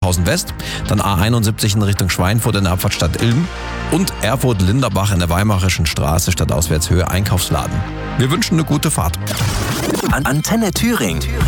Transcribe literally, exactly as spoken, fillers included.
Oberhausen West, dann A einundsiebzig in Richtung Schweinfurt in der Abfahrt Stadt Ilm und Erfurt-Linderbach in der Weimarischen Straße statt Auswärtshöhe Einkaufsladen. Wir wünschen eine gute Fahrt. Antenne Thüringen.